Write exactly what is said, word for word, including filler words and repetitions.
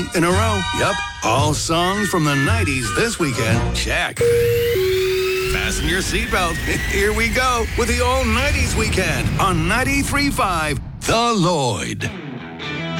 in a row. Yep. All songs from the nineties this weekend. Check. Fasten your seatbelt. Here we go with the all nineties weekend on ninety-three point five The Lloyd.